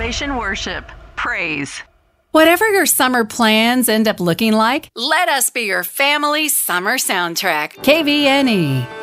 Elevation Worship. Praise. Whatever your summer plans end up looking like, let us be your family summer soundtrack. KVNE.